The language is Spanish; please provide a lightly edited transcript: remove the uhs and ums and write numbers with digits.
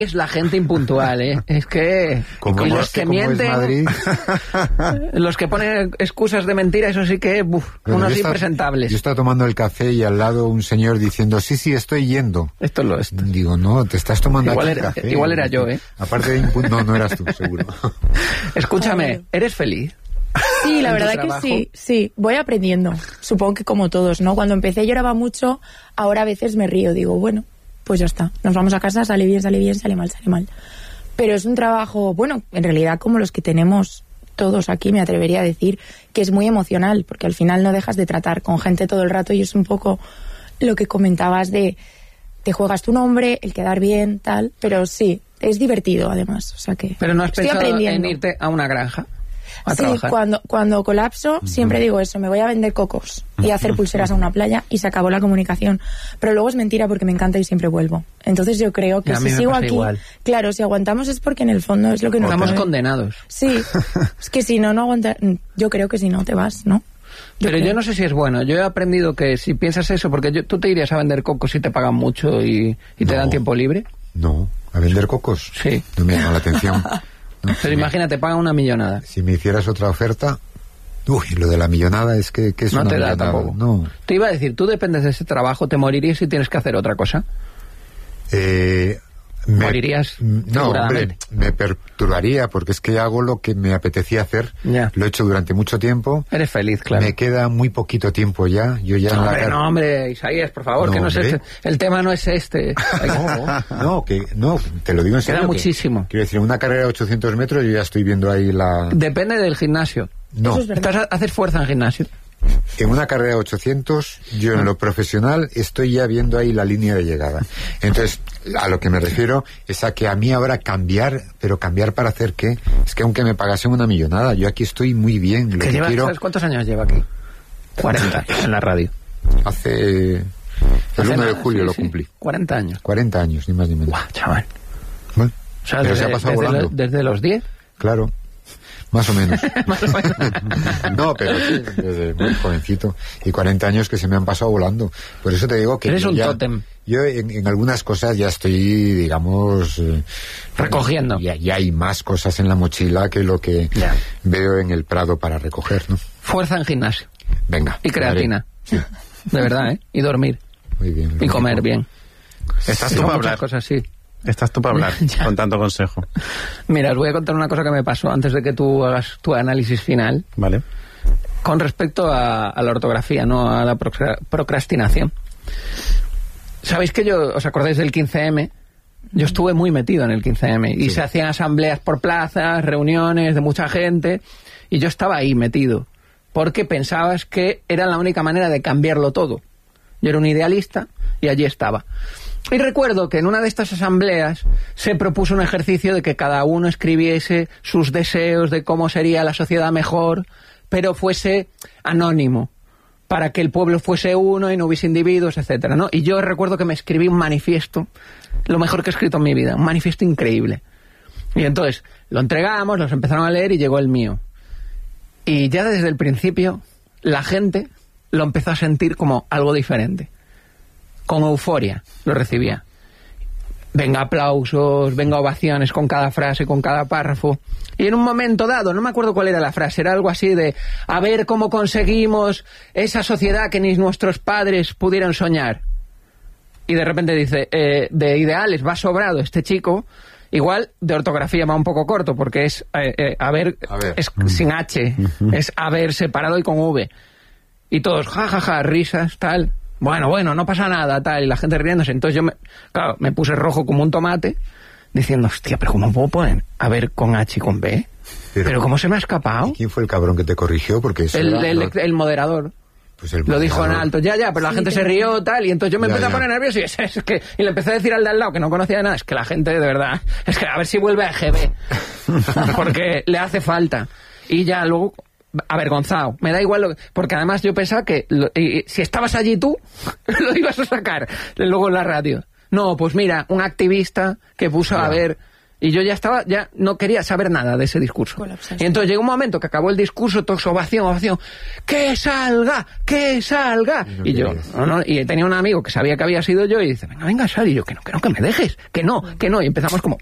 es la gente impuntual, ¿eh? Es que... Como y los que mienten... los que ponen excusas de mentira, eso sí que... unos impresentables. Yo estaba tomando el café y al lado un señor diciendo, sí, estoy yendo. Esto lo es. Digo, no, te estás tomando igual aquí el café. Igual era yo, ¿eh? Aparte de... No eras tú, seguro. Escúchame, ¿eres feliz? Sí, la verdad que sí, voy aprendiendo. Supongo que como todos, ¿no? Cuando empecé lloraba mucho, ahora a veces me río, digo, bueno, pues ya está, nos vamos a casa, sale bien, sale mal. Pero es un trabajo, bueno, en realidad como los que tenemos todos aquí, me atrevería a decir que es muy emocional, porque al final no dejas de tratar con gente todo el rato y es un poco lo que comentabas de te juegas tu nombre, el quedar bien, tal, pero sí, es divertido además, o sea que ¿Pero no has estoy pensado aprendiendo. en irte a una granja? Sí, cuando colapso siempre digo eso, me voy a vender cocos y a hacer pulseras a una playa y se acabó la comunicación, pero luego es mentira porque me encanta y siempre vuelvo. Entonces yo creo que si sigo aquí, claro, si aguantamos es porque en el fondo es lo que nos estamos condenados. Sí, es que si no aguantas, yo creo que si no te vas, ¿no? Pero yo no sé si es bueno. Yo he aprendido que si piensas eso, porque tú te irías a vender cocos si te pagan mucho y te dan tiempo libre. No, a vender cocos. Sí. No me llama la atención. No, pero imagínate, pagan una millonada. Si me hicieras otra oferta... Uy, lo de la millonada es que es no una te millonada. Da tampoco. No. Te iba a decir, tú dependes de ese trabajo, ¿te morirías si tienes que hacer otra cosa? ¿Morirías? No, hombre, me perturbaría porque es que hago lo que me apetecía hacer. Ya. Lo he hecho durante mucho tiempo. Eres feliz, claro. Me queda muy poquito tiempo ya. Yo ya no, hombre, Isaías, por favor, no, que no es este. El tema no es este. No, te lo digo en serio. Queda muchísimo. Quiero decir, una carrera de 800 metros yo ya estoy viendo ahí la... Depende del gimnasio. No. ¿Haces fuerza en gimnasio? En una carrera de 800, yo en lo profesional estoy ya viendo ahí la línea de llegada. Entonces, a lo que me refiero es a que a mí ahora cambiar, pero cambiar para hacer qué. Es que aunque me pagasen una millonada, yo aquí estoy muy bien. ¿Sabes cuántos años lleva aquí? 40 en la radio. Hace... El 1 de julio lo cumplí. 40 años. 40 años, ni más ni menos. ¡Guau, chaval! Bueno, o sea, pero se ha pasado volando. ¿Desde los 10? Claro. Más o menos. No, pero sí, desde muy jovencito. Y 40 años que se me han pasado volando. Por eso te digo que... Eres un tótem. Yo en algunas cosas ya estoy, digamos... recogiendo. Ya hay más cosas en la mochila que lo que veo en el Prado para recoger, ¿no? Fuerza en gimnasio. Venga. Y creatina. Sí. De verdad, ¿eh? Y dormir. Muy bien. Y comer bien. Estás tú para hablar. Cosas así. Estás tú para hablar con tanto consejo. Mira, os voy a contar una cosa que me pasó antes de que tú hagas tu análisis final. Vale. Con respecto a la ortografía, no a la procrastinación. ¿Sabéis que os acordáis del 15M? Yo estuve muy metido en el 15M y se hacían asambleas por plazas, reuniones de mucha gente y yo estaba ahí metido porque pensabas que era la única manera de cambiarlo todo. Yo era un idealista y allí estaba. Y recuerdo que en una de estas asambleas se propuso un ejercicio de que cada uno escribiese sus deseos de cómo sería la sociedad mejor, pero fuese anónimo, para que el pueblo fuese uno y no hubiese individuos, etcétera, ¿no? Y yo recuerdo que me escribí un manifiesto, lo mejor que he escrito en mi vida, un manifiesto increíble. Y entonces lo entregamos, los empezaron a leer y llegó el mío. Y ya desde el principio la gente lo empezó a sentir como algo diferente. Con euforia lo recibía. Venga aplausos, venga ovaciones con cada frase, con cada párrafo. Y en un momento dado, no me acuerdo cuál era la frase, era algo así de a ver cómo conseguimos esa sociedad que ni nuestros padres pudieron soñar. Y de repente dice, de ideales va sobrado este chico, igual de ortografía va un poco corto, porque es a ver. Es sin H, es haber separado y con V. Y todos, jajaja, risas, tal. Bueno, no pasa nada, tal, y la gente riéndose. Entonces yo me puse rojo como un tomate, diciendo, hostia, pero ¿cómo puedo poner a ver con H y con B? ¿Pero cómo se me ha esapado? ¿Y quién fue el cabrón que te corrigió? Porque eso el moderador. Pues lo dijo en alto, pero la gente se rió, tal, y entonces yo me empecé a poner nervioso y le empecé a decir al de al lado que no conocía de nada, es que la gente, de verdad, es que a ver si vuelve a EGB, porque le hace falta. Y ya luego... avergonzado, me da igual porque además yo pensaba que si estabas allí tú lo ibas a sacar luego en la radio. No, pues mira, un activista que puso a ver Y yo ya no quería saber nada de ese discurso. Colapsaste. Y entonces llegó un momento que acabó el discurso, todos ovación, ¡que salga! ¡Que salga! Y yo, no, y tenía un amigo que sabía que había sido yo y dice, venga, sal. Y yo, que no, que me dejes, que no. Y empezamos como,